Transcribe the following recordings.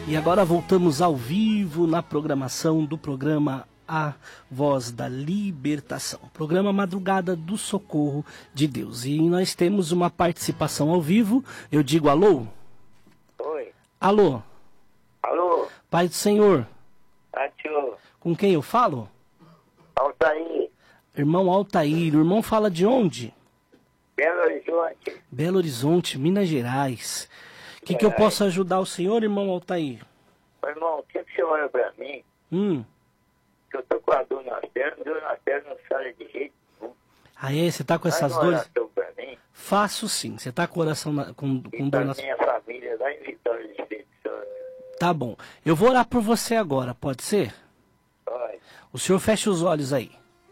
E agora voltamos ao vivo na programação do programa A Voz da Libertação, programa Madrugada do Socorro de Deus. E nós temos uma participação ao vivo. Eu digo alô? Oi. Alô? Alô? Pai do Senhor. Tio. Com quem eu falo? Altair. Irmão Altair. O irmão fala de onde? Belo Horizonte. Belo Horizonte, Minas Gerais. O que eu posso ajudar o senhor, irmão Altair? Ô, irmão, o que você olha pra mim? Que eu tô com a dor nas pernas não sai de jeito nenhum. Ah, é? Você tá com essas Faz uma dores? oração pra mim. Faço sim. Você tá com coração com E dor pra nas... minha família lá em Vitória de Espírito Santo. Tá bom. Eu vou orar por você agora, pode ser? Olha. O senhor fecha os olhos aí.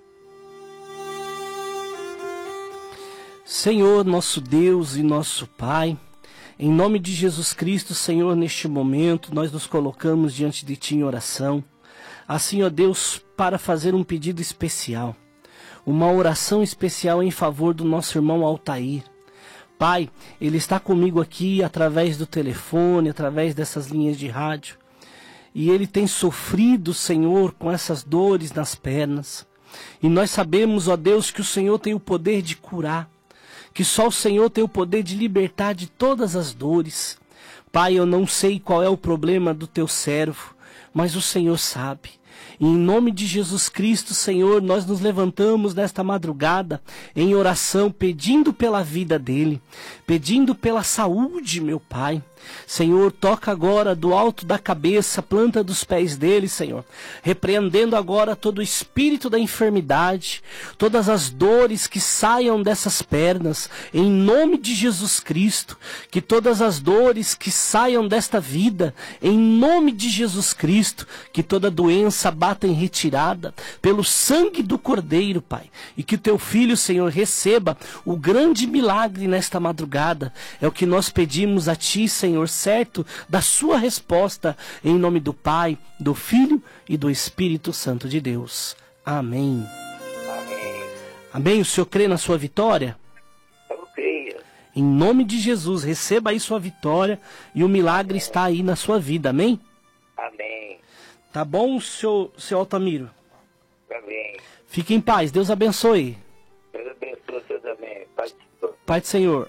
Senhor, nosso Deus e nosso Pai, em nome de Jesus Cristo, Senhor, neste momento nós nos colocamos diante de Ti em oração. Assim, ó Deus, para fazer um pedido especial, uma oração especial em favor do nosso irmão Altair. Pai, ele está comigo aqui através do telefone, através dessas linhas de rádio. E ele tem sofrido, Senhor, com essas dores nas pernas. E nós sabemos, ó Deus, que o Senhor tem o poder de curar. Que só o Senhor tem o poder de libertar de todas as dores. Pai, eu não sei qual é o problema do teu servo, mas o Senhor sabe. E em nome de Jesus Cristo, Senhor, nós nos levantamos nesta madrugada em oração, pedindo pela vida dele, pedindo pela saúde, meu Pai. Senhor, toca agora do alto da cabeça, planta dos pés dele, Senhor. Repreendendo agora todo o espírito da enfermidade, todas as dores que saiam dessas pernas, em nome de Jesus Cristo. Que todas as dores que saiam desta vida, em nome de Jesus Cristo. Que toda doença bata em retirada, pelo sangue do Cordeiro, Pai. E que o teu filho, Senhor, receba o grande milagre nesta madrugada. É o que nós pedimos a ti, Senhor, certo da sua resposta, em nome do Pai, do Filho e do Espírito Santo de Deus. Amém. Amém. Amém. O senhor crê na sua vitória? Eu creio. Em nome de Jesus, receba aí sua vitória e o milagre está aí na sua vida. Amém? Amém. Tá bom, seu Altamiro? Amém. Fique em paz. Deus abençoe. Deus abençoe você também. Pai do Senhor.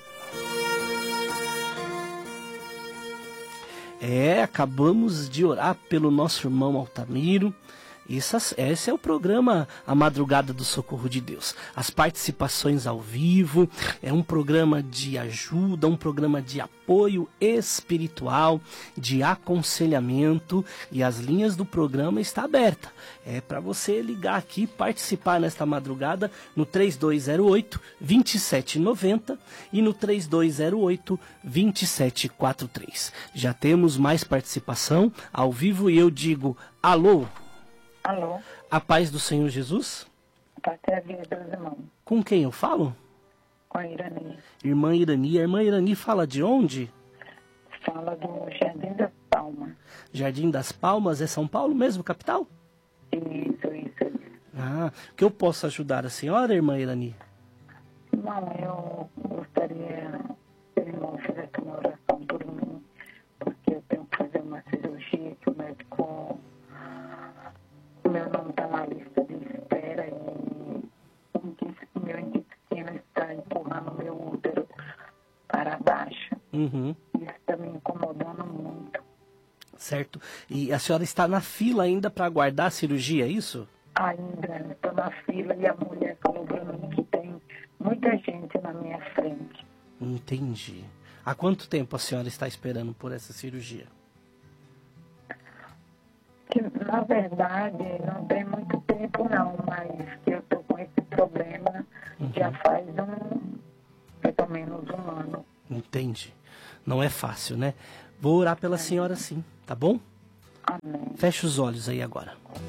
Acabamos de orar pelo nosso irmão Altamiro. Esse é o programa A Madrugada do Socorro de Deus. As participações ao vivo, é um programa de ajuda, um programa de apoio espiritual, de aconselhamento, e as linhas do programa estão abertas. É para você ligar aqui e participar nesta madrugada no 3208-2790 e no 3208-2743. Já temos mais participação ao vivo e eu digo alô. Alô? A paz do Senhor Jesus? Paz e a vida dos irmãos. Com quem eu falo? Com a Irani. Irmã Irani. A irmã Irani fala de onde? Fala do Jardim das Palmas. Jardim das Palmas, é São Paulo mesmo, capital? Isso. Ah, que eu posso ajudar a senhora, irmã Irani? Não, eu gostaria que o irmão fizesse uma oração por mim, porque eu tenho que fazer uma cirurgia que o médico... O meu nome está na lista de espera e disse que o meu intestino está empurrando o meu útero para baixo. Uhum. Isso está me incomodando muito. Certo. E a senhora está na fila ainda para aguardar a cirurgia, é isso? Ainda estou na fila e a mulher falou para mim que tem muita gente na minha frente. Entendi. Há quanto tempo a senhora está esperando por essa cirurgia? Que, na verdade, não tem muito tempo não, mas que eu estou com esse problema já faz mais ou menos um ano. Entendi. Não é fácil, né? Vou orar pela senhora sim, tá bom? Amém. Feche os olhos aí agora.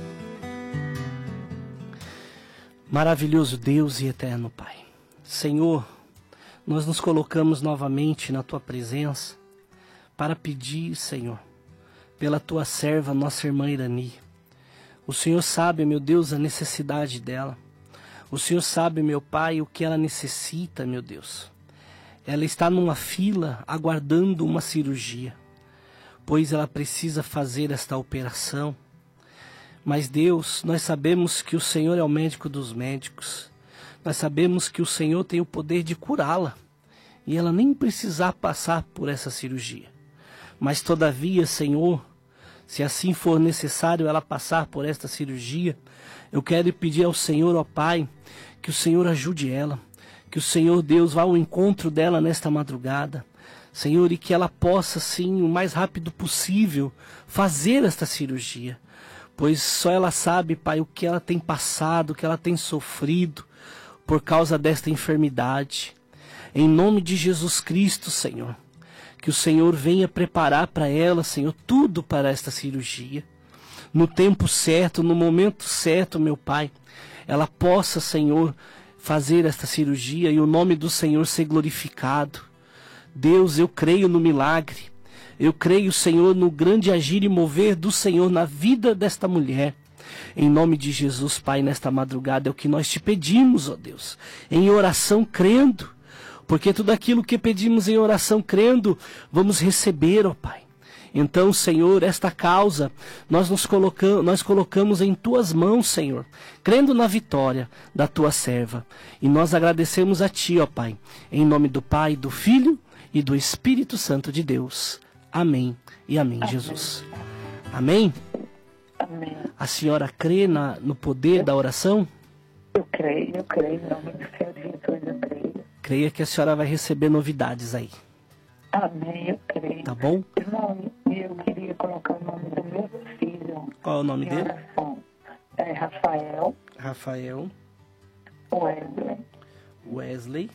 Maravilhoso Deus e eterno Pai. Senhor, nós nos colocamos novamente na Tua presença para pedir, Senhor, pela Tua serva, nossa irmã Irani. O Senhor sabe, meu Deus, a necessidade dela. O Senhor sabe, meu Pai, o que ela necessita, meu Deus. Ela está numa fila aguardando uma cirurgia. pois ela precisa fazer esta operação. Mas Deus, nós sabemos que o Senhor é o médico dos médicos. Nós sabemos que o Senhor tem o poder de curá-la e ela nem precisar passar por essa cirurgia. Mas todavia, Senhor, se assim for necessário ela passar por esta cirurgia, eu quero pedir ao Senhor, ó Pai, que o Senhor ajude ela, que o Senhor Deus vá ao encontro dela nesta madrugada, Senhor, e que ela possa, sim, o mais rápido possível, fazer esta cirurgia. Pois só ela sabe, Pai, o que ela tem passado, o que ela tem sofrido por causa desta enfermidade. Em nome de Jesus Cristo, Senhor, que o Senhor venha preparar para ela, Senhor, tudo para esta cirurgia. No tempo certo, no momento certo, meu Pai, ela possa, Senhor, fazer esta cirurgia e o nome do Senhor ser glorificado. Deus, eu creio no milagre. Eu creio, Senhor, no grande agir e mover do Senhor na vida desta mulher. Em nome de Jesus, Pai, nesta madrugada é o que nós te pedimos, ó Deus, em oração crendo, porque tudo aquilo que pedimos em oração crendo, vamos receber, ó Pai. Então, Senhor, esta causa nós colocamos em Tuas mãos, Senhor, crendo na vitória da Tua serva. E nós agradecemos a Ti, ó Pai, em nome do Pai, do Filho e do Espírito Santo de Deus. Amém e amém, Jesus. Amém? Amém. A senhora crê no poder da oração? Eu creio, em nome do Senhor Jesus, eu creio. Creia que a senhora vai receber novidades aí. Amém, eu creio. Tá bom? Irmão, eu queria colocar o nome do meu filho. Qual é o nome dele? Oração. É Rafael. Rafael. Wesley.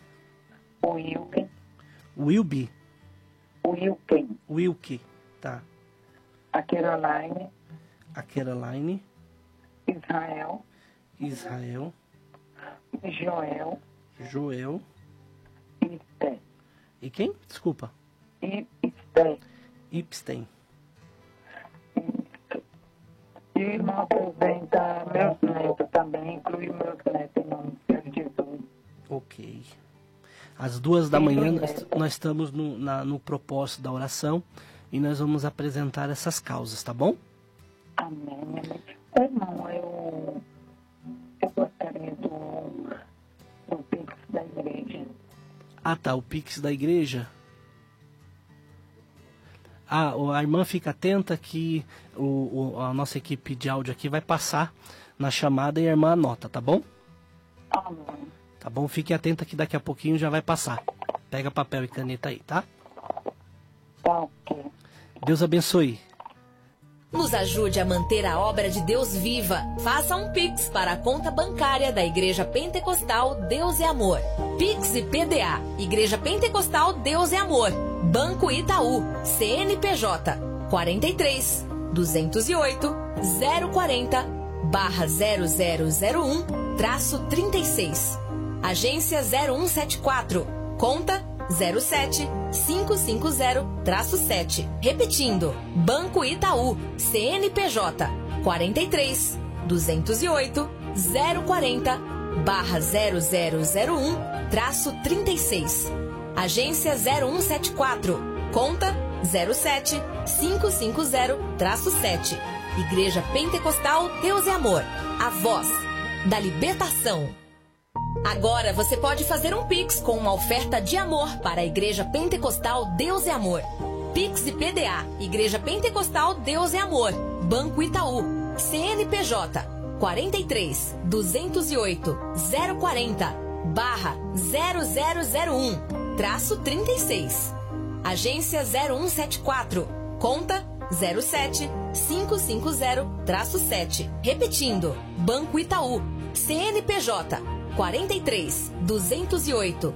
Wilke. Tá. A Caroline. Israel. Joel. E quem? Desculpa. Ipstein. E o irmão apresenta meus netos também, inclui meus netos em nome do Senhor Jesus. Ok. Às 2h nós estamos no propósito da oração e nós vamos apresentar essas causas, tá bom? Amém. Irmão, eu gostaria do Pix da igreja. Ah, tá, o Pix da igreja. Ah, a irmã fica atenta que a nossa equipe de áudio aqui vai passar na chamada e a irmã anota, tá bom? Amém. Tá bom? Fique atenta que daqui a pouquinho já vai passar. Pega papel e caneta aí, tá? Tá, ok. Deus abençoe. Nos ajude a manter a obra de Deus viva. Faça um Pix para a conta bancária da Igreja Pentecostal Deus é Amor. Pix e PDA. Igreja Pentecostal Deus é Amor. Banco Itaú. CNPJ 43 208 040/0001-36. Agência 0174. Conta 07550-7. Repetindo. Banco Itaú. CNPJ 43 208 040/0001-36. Agência 0174. Conta 07550-7. Igreja Pentecostal Deus é Amor. A voz da libertação. Agora você pode fazer um Pix com uma oferta de amor para a Igreja Pentecostal Deus é Amor. Pix e PDA. Igreja Pentecostal Deus é Amor. Banco Itaú. CNPJ 43 208 040/0001-36. Agência 0174. Conta 07550-7. Repetindo. Banco Itaú. CNPJ 43 208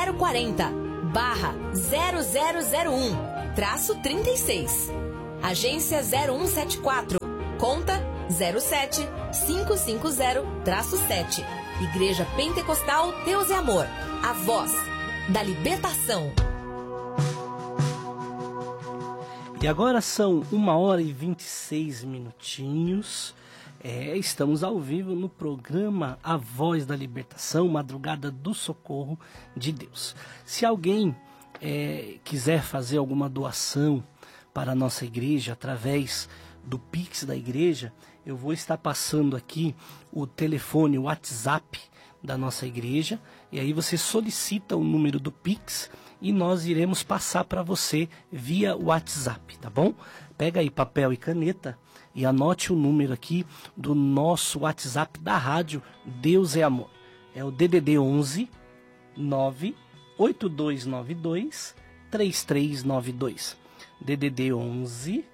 040/0001-36. Agência 0174. Conta 07550-7. Igreja Pentecostal Deus é Amor. A voz da libertação. E agora são 1h26. Estamos ao vivo no programa A Voz da Libertação, Madrugada do Socorro de Deus. Se alguém quiser fazer alguma doação para a nossa igreja através do Pix da igreja, eu vou estar passando aqui o telefone, o WhatsApp da nossa igreja, e aí você solicita o número do Pix e nós iremos passar para você via WhatsApp, tá bom? Pega aí papel e caneta e anote o número aqui do nosso WhatsApp da rádio Deus é Amor. É o DDD 11 98292 3392. DDD 11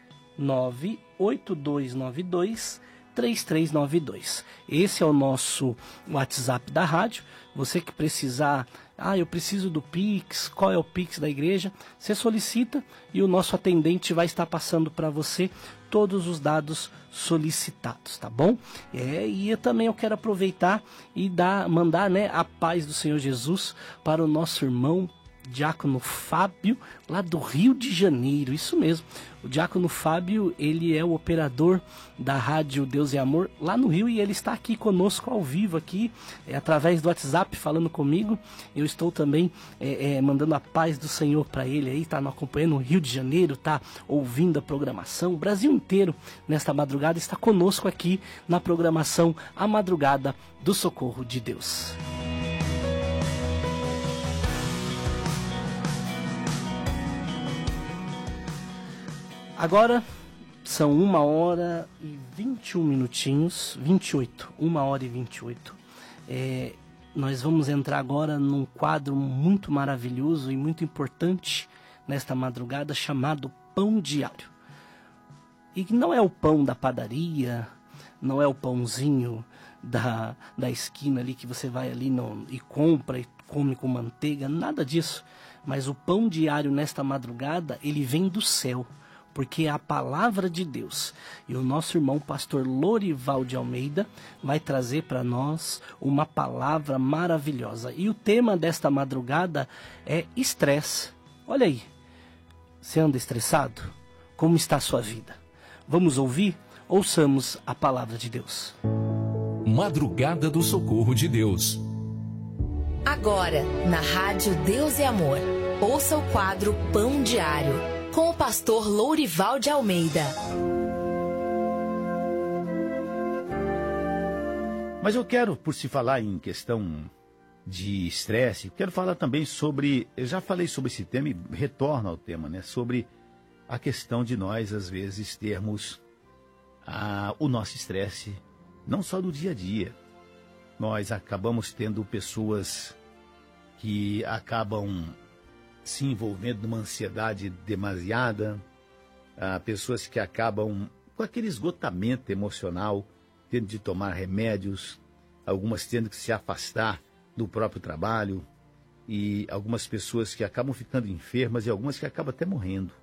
98292 3392. Esse é o nosso WhatsApp da rádio. Você que precisar, eu preciso do Pix, qual é o Pix da igreja? Você solicita e o nosso atendente vai estar passando para você todos os dados solicitados, tá bom? E eu também quero aproveitar e mandar, né, a paz do Senhor Jesus para o nosso irmão Diácono Fábio, lá do Rio de Janeiro, isso mesmo. O Diácono Fábio, ele é o operador da rádio Deus é Amor lá no Rio, e ele está aqui conosco ao vivo aqui, através do WhatsApp, falando comigo. Eu estou também mandando a paz do Senhor para ele aí, tá acompanhando o Rio de Janeiro, tá ouvindo a programação. O Brasil inteiro, nesta madrugada, está conosco aqui na programação A Madrugada do Socorro de Deus. Agora são 1h21 minutinhos, 28, 1h28. Nós vamos entrar agora num quadro muito maravilhoso e muito importante nesta madrugada, chamado Pão Diário. E não é o pão da padaria, não é o pãozinho da esquina ali que você vai ali e compra e come com manteiga, nada disso. Mas o pão diário nesta madrugada, ele vem do céu, porque é a palavra de Deus. E o nosso irmão pastor Lorival de Almeida vai trazer para nós uma palavra maravilhosa. E o tema desta madrugada é estresse. Olha aí, você anda estressado? Como está a sua vida? Vamos ouvir? Ouçamos a palavra de Deus. Madrugada do Socorro de Deus. Agora, na rádio Deus é Amor, ouça o quadro Pão Diário, com o pastor Lorival de Almeida. Mas eu quero, por se falar em questão de estresse, quero falar também sobre, eu já falei sobre esse tema e retorno ao tema, né? Sobre a questão de nós, às vezes, termos o nosso estresse, não só do dia a dia. Nós acabamos tendo pessoas que acabam se envolvendo numa ansiedade demasiada, pessoas que acabam com aquele esgotamento emocional, tendo de tomar remédios, algumas tendo que se afastar do próprio trabalho, e algumas pessoas que acabam ficando enfermas e algumas que acabam até morrendo.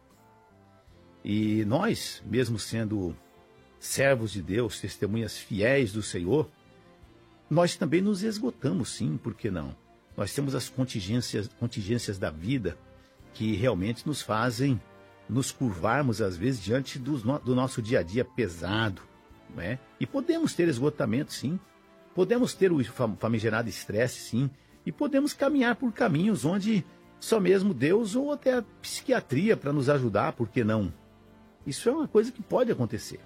E nós, mesmo sendo servos de Deus, testemunhas fiéis do Senhor, nós também nos esgotamos, sim, por que não? Nós temos as contingências da vida que realmente nos fazem nos curvarmos, às vezes, diante do nosso dia a dia pesado, não é? E podemos ter esgotamento, sim. Podemos ter o famigerado estresse, sim. E podemos caminhar por caminhos onde só mesmo Deus ou até a psiquiatria para nos ajudar, por que não? Isso é uma coisa que pode acontecer.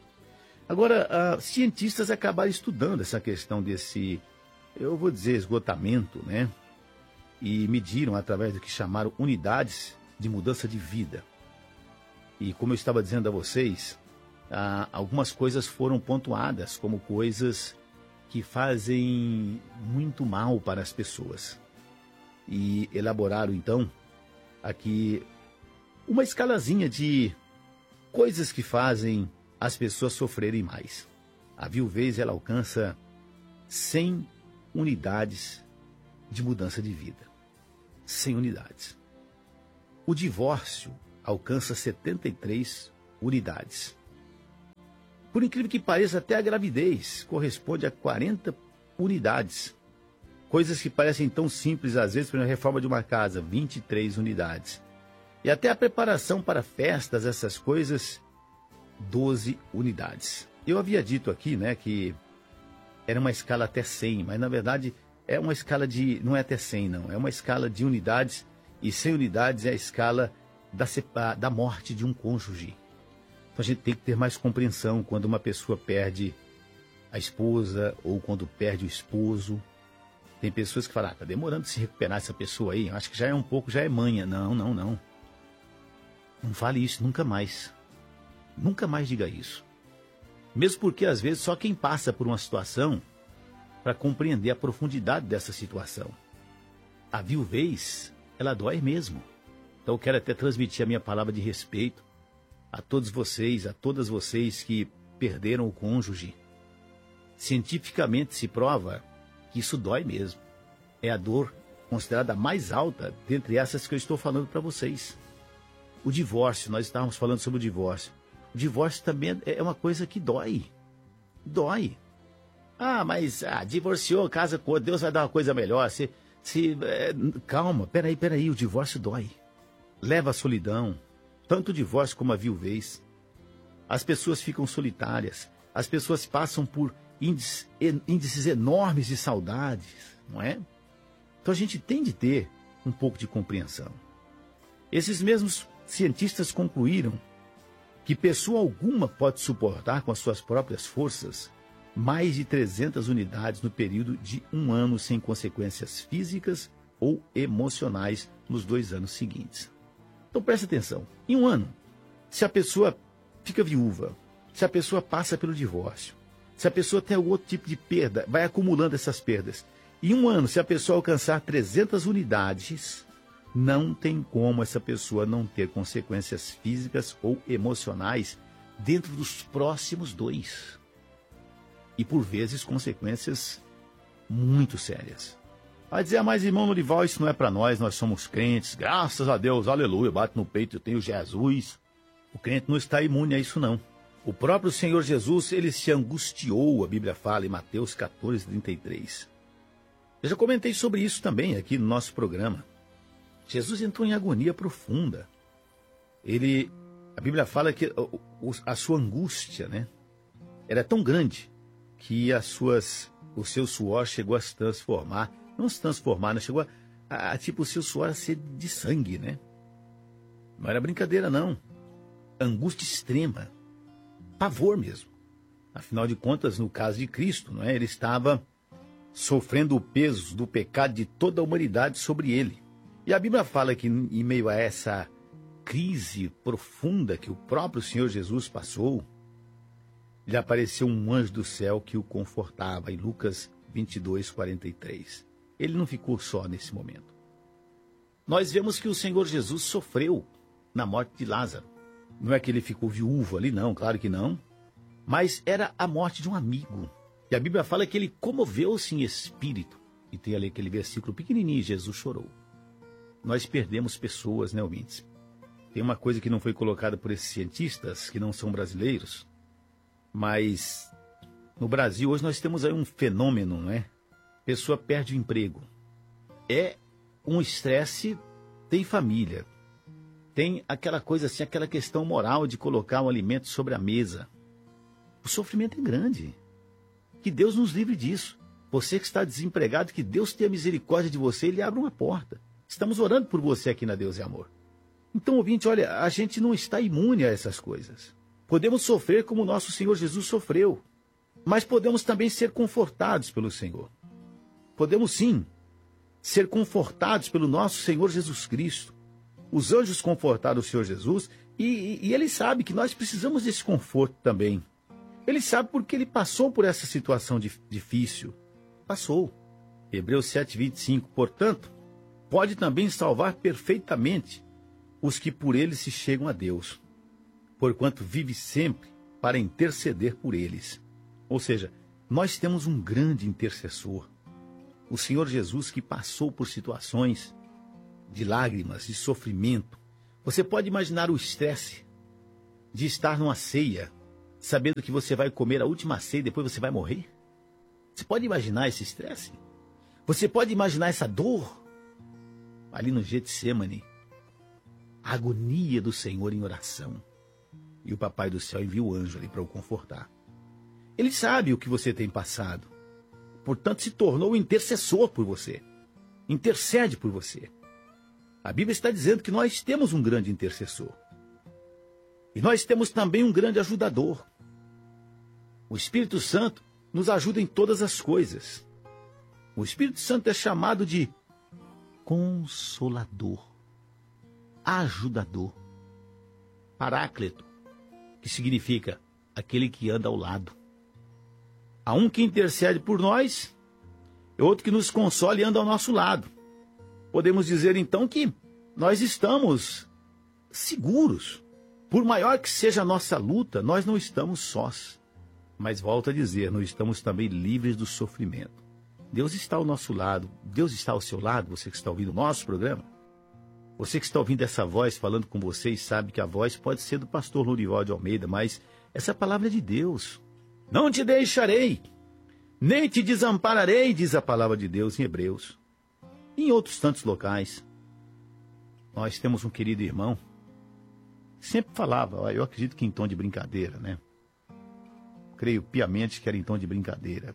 Agora, cientistas acabaram estudando essa questão desse, eu vou dizer, esgotamento, né? E mediram através do que chamaram unidades de mudança de vida. E como eu estava dizendo a vocês, algumas coisas foram pontuadas como coisas que fazem muito mal para as pessoas. E elaboraram, então, aqui uma escalazinha de coisas que fazem as pessoas sofrerem mais. A viuvez, ela alcança 100 unidades de mudança de vida. 100 unidades. O divórcio alcança 73 unidades. Por incrível que pareça, até a gravidez corresponde a 40 unidades. Coisas que parecem tão simples, às vezes, para a reforma de uma casa, 23 unidades. E até a preparação para festas, essas coisas, 12 unidades. Eu havia dito aqui, né, que era uma escala até 100, mas na verdade é uma escala de, não é até 100 não, é uma escala de unidades, e 100 unidades é a escala da morte de um cônjuge. Então a gente tem que ter mais compreensão quando uma pessoa perde a esposa ou quando perde o esposo. Tem pessoas que falam, tá demorando de se recuperar essa pessoa aí, acho que já é manha. Não. Não fale isso, nunca mais. Nunca mais diga isso. Mesmo porque, às vezes, só quem passa por uma situação para compreender a profundidade dessa situação. A viuvez, ela dói mesmo. Então eu quero até transmitir a minha palavra de respeito a todos vocês, a todas vocês que perderam o cônjuge. Cientificamente se prova que isso dói mesmo. É a dor considerada mais alta dentre essas que eu estou falando para vocês. O divórcio, nós estávamos falando sobre o divórcio. O divórcio também é uma coisa que dói. Dói. Mas divorciou, casa com outro, Deus vai dar uma coisa melhor. Calma, peraí, o divórcio dói. Leva à solidão, tanto o divórcio como a viuvez. As pessoas ficam solitárias, as pessoas passam por índices enormes de saudades, não é? Então a gente tem de ter um pouco de compreensão. Esses mesmos cientistas concluíram que pessoa alguma pode suportar com as suas próprias forças mais de 300 unidades no período de 1 ano sem consequências físicas ou emocionais nos 2 anos seguintes. Então preste atenção, em 1 ano, se a pessoa fica viúva, se a pessoa passa pelo divórcio, se a pessoa tem algum outro tipo de perda, vai acumulando essas perdas. Em 1 ano, se a pessoa alcançar 300 unidades, não tem como essa pessoa não ter consequências físicas ou emocionais dentro dos próximos 2. E por vezes consequências muito sérias. Vai dizer, mas irmão Norival, isso não é para nós somos crentes, graças a Deus, aleluia, bate no peito, eu tenho Jesus. O crente não está imune a isso não. O próprio Senhor Jesus, ele se angustiou, a Bíblia fala em Mateus 14:33. Eu já comentei sobre isso também aqui no nosso programa. Jesus entrou em agonia profunda. A Bíblia fala que a sua angústia, né, era tão grande que o seu suor chegou a se transformar, não se transformar, né, chegou o seu suor a ser de sangue, né? Não era brincadeira, não. Angústia extrema. Pavor mesmo. Afinal de contas, no caso de Cristo, não é? Ele estava sofrendo o peso do pecado de toda a humanidade sobre ele. E a Bíblia fala que em meio a essa crise profunda que o próprio Senhor Jesus passou, lhe apareceu um anjo do céu que o confortava, em Lucas 22:43. Ele não ficou só nesse momento. Nós vemos que o Senhor Jesus sofreu na morte de Lázaro. Não é que ele ficou viúvo ali, não, claro que não. Mas era a morte de um amigo. E a Bíblia fala que ele comoveu-se em espírito. E tem ali aquele versículo pequenininho, Jesus chorou. Nós perdemos pessoas, né, ouvintes? Tem uma coisa que não foi colocada por esses cientistas, que não são brasileiros. Mas no Brasil hoje nós temos aí um fenômeno, não é? A pessoa perde o emprego. É um estresse, tem família. Tem aquela coisa assim, aquela questão moral de colocar um alimento sobre a mesa. O sofrimento é grande. Que Deus nos livre disso. Você que está desempregado, que Deus tenha misericórdia de você e lhe abra uma porta. Estamos orando por você aqui na Deus e Amor. Então, ouvinte, olha, a gente não está imune a essas coisas. Podemos sofrer como o nosso Senhor Jesus sofreu. Mas podemos também ser confortados pelo Senhor. Podemos sim ser confortados pelo nosso Senhor Jesus Cristo. Os anjos confortaram o Senhor Jesus e ele sabe que nós precisamos desse conforto também. Ele sabe porque ele passou por essa situação difícil. Passou. Hebreus 7:25. Portanto, pode também salvar perfeitamente os que por ele se chegam a Deus, porquanto vive sempre para interceder por eles. Ou seja, nós temos um grande intercessor, o Senhor Jesus, que passou por situações de lágrimas, de sofrimento. Você pode imaginar o estresse de estar numa ceia, sabendo que você vai comer a última ceia e depois você vai morrer? Você pode imaginar esse estresse? Você pode imaginar essa dor? Ali no Getsemane, a agonia do Senhor em oração. E o Papai do Céu envia o anjo ali para o confortar. Ele sabe o que você tem passado. Portanto, se tornou intercessor por você. Intercede por você. A Bíblia está dizendo que nós temos um grande intercessor. E nós temos também um grande ajudador. O Espírito Santo nos ajuda em todas as coisas. O Espírito Santo é chamado de Consolador, Ajudador, Paráclito, que significa aquele que anda ao lado. Há um que intercede por nós, e outro que nos consola e anda ao nosso lado. Podemos dizer então que nós estamos seguros. Por maior que seja a nossa luta, nós não estamos sós. Mas volto a dizer, nós estamos também livres do sofrimento. Deus está ao nosso lado. Deus está ao seu lado, você que está ouvindo o nosso programa. Você que está ouvindo essa voz falando com vocês sabe que a voz pode ser do pastor Lourival de Almeida, mas essa palavra é de Deus. Não te deixarei, nem te desampararei, diz a palavra de Deus em Hebreus. E em outros tantos locais. Nós temos um querido irmão, sempre falava, eu acredito que em tom de brincadeira, né? Creio piamente que era em tom de brincadeira.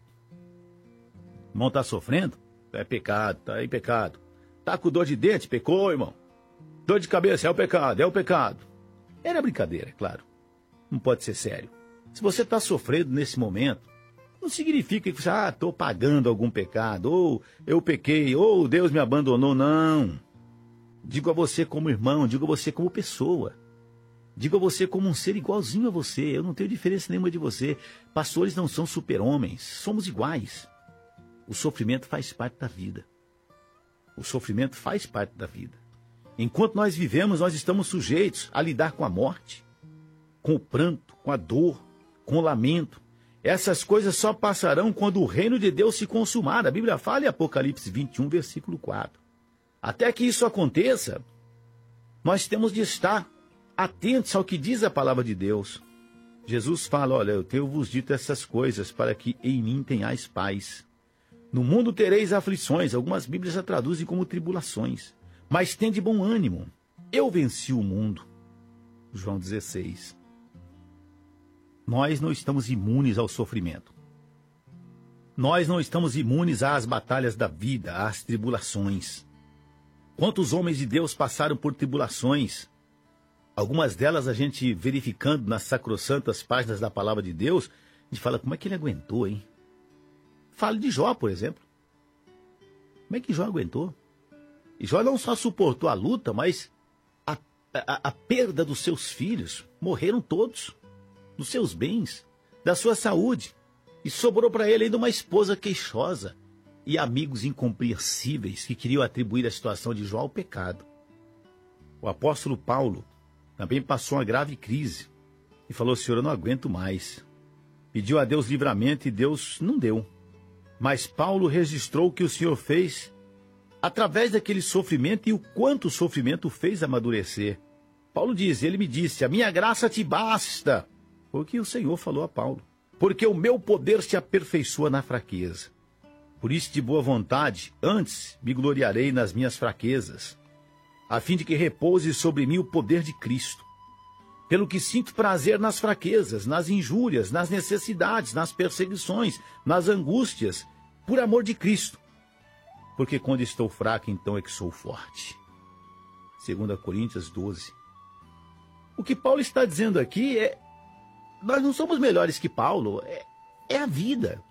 O irmão está sofrendo? É pecado, está em pecado. Está com dor de dente? Pecou, irmão. Dor de cabeça? É o pecado, é o pecado. Era brincadeira, é claro. Não pode ser sério. Se você está sofrendo nesse momento, não significa que você, estou pagando algum pecado, ou eu pequei, ou Deus me abandonou, não. Digo a você como irmão, digo a você como pessoa. Digo a você como um ser igualzinho a você. Eu não tenho diferença nenhuma de você. Pastores não são super-homens. Somos iguais. O sofrimento faz parte da vida. O sofrimento faz parte da vida. Enquanto nós vivemos, nós estamos sujeitos a lidar com a morte, com o pranto, com a dor, com o lamento. Essas coisas só passarão quando o reino de Deus se consumar. A Bíblia fala em Apocalipse 21, versículo 4. Até que isso aconteça, nós temos de estar atentos ao que diz a palavra de Deus. Jesus fala, olha, eu tenho-vos dito essas coisas para que em mim tenhais paz. No mundo tereis aflições, algumas Bíblias já traduzem como tribulações. Mas tende bom ânimo, eu venci o mundo. João 16. Nós não estamos imunes ao sofrimento. Nós não estamos imunes às batalhas da vida, às tribulações. Quantos homens de Deus passaram por tribulações? Algumas delas a gente verificando nas sacrossantas páginas da palavra de Deus, a gente fala, como é que ele aguentou, hein? Fale de Jó, por exemplo. Como é que Jó aguentou? E Jó não só suportou a luta, mas a perda dos seus filhos. Morreram todos, dos seus bens, da sua saúde. E sobrou para ele ainda uma esposa queixosa e amigos incompreensíveis que queriam atribuir a situação de Jó ao pecado. O apóstolo Paulo também passou uma grave crise e falou, Senhor, eu não aguento mais. Pediu a Deus livramento e Deus não deu. Mas Paulo registrou o que o Senhor fez através daquele sofrimento e o quanto o sofrimento o fez amadurecer. Paulo diz, ele me disse, a minha graça te basta. Foi o que o Senhor falou a Paulo. Porque o meu poder se aperfeiçoa na fraqueza. Por isso, de boa vontade, antes me gloriarei nas minhas fraquezas, a fim de que repouse sobre mim o poder de Cristo. Pelo que sinto prazer nas fraquezas, nas injúrias, nas necessidades, nas perseguições, nas angústias, por amor de Cristo. Porque quando estou fraco, então é que sou forte. 2 Coríntios 12. O que Paulo está dizendo aqui é, nós não somos melhores que Paulo, é a vida.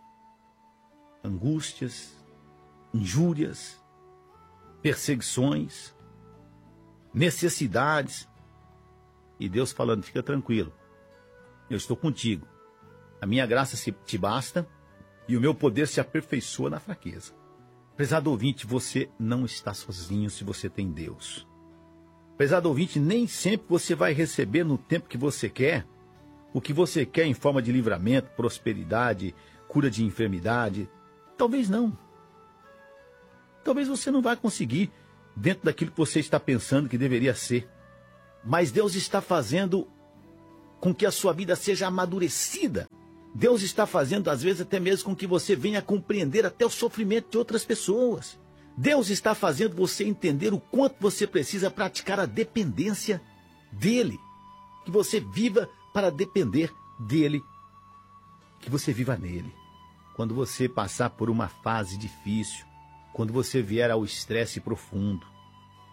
Angústias, injúrias, perseguições, necessidades. E Deus falando, fica tranquilo, eu estou contigo. A minha graça te basta e o meu poder se aperfeiçoa na fraqueza. Prezado ouvinte, você não está sozinho se você tem Deus. Prezado ouvinte, nem sempre você vai receber no tempo que você quer o que você quer em forma de livramento, prosperidade, cura de enfermidade. Talvez não. Talvez você não vá conseguir dentro daquilo que você está pensando que deveria ser. Mas Deus está fazendo com que a sua vida seja amadurecida. Deus está fazendo, às vezes, até mesmo com que você venha a compreender até o sofrimento de outras pessoas. Deus está fazendo você entender o quanto você precisa praticar a dependência dEle. Que você viva para depender dEle. Que você viva nele. Quando você passar por uma fase difícil, quando você vier ao estresse profundo,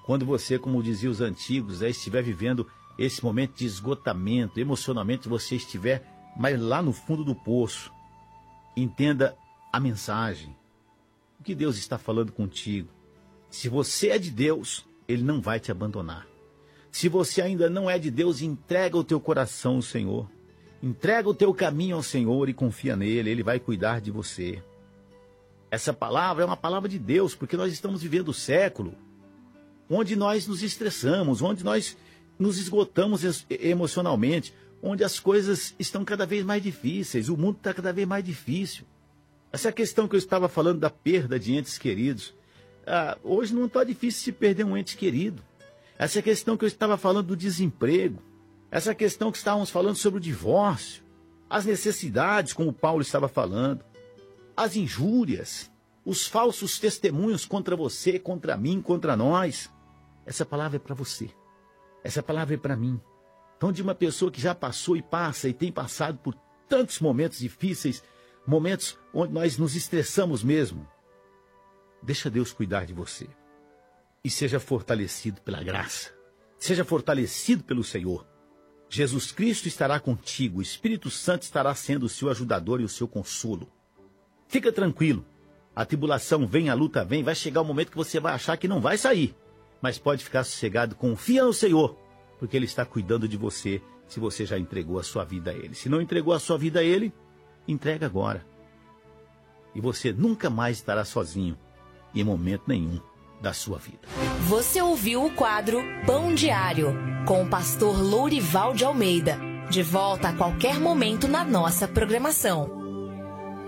Quando você, como diziam os antigos, estiver vivendo esse momento de esgotamento, emocionalmente você estiver mais lá no fundo do poço, entenda a mensagem. O que Deus está falando contigo? Se você é de Deus, Ele não vai te abandonar. Se você ainda não é de Deus, entrega o teu coração ao Senhor. Entrega o teu caminho ao Senhor e confia nele, Ele vai cuidar de você. Essa palavra é uma palavra de Deus, porque nós estamos vivendo o século onde nós nos estressamos, onde nós nos esgotamos emocionalmente, onde as coisas estão cada vez mais difíceis, o mundo está cada vez mais difícil. Essa questão que eu estava falando da perda de entes queridos, hoje não está difícil se perder um ente querido. Essa questão que eu estava falando do desemprego, essa questão que estávamos falando sobre o divórcio, as necessidades, como Paulo estava falando, as injúrias, os falsos testemunhos contra você, contra mim, contra nós. Essa palavra é para você. Essa palavra é para mim. Então, de uma pessoa que já passou e passa e tem passado por tantos momentos difíceis, momentos onde nós nos estressamos mesmo, deixa Deus cuidar de você. E seja fortalecido pela graça. Seja fortalecido pelo Senhor. Jesus Cristo estará contigo. O Espírito Santo estará sendo o seu ajudador e o seu consolo. Fica tranquilo. A tribulação vem, a luta vem. Vai chegar o momento que você vai achar que não vai sair. Mas pode ficar sossegado. Confia no Senhor. Porque Ele está cuidando de você se você já entregou a sua vida a Ele. Se não entregou a sua vida a Ele, entrega agora. E você nunca mais estará sozinho. Em momento nenhum da sua vida. Você ouviu o quadro Pão Diário, com o pastor Lourival de Almeida. De volta a qualquer momento na nossa programação.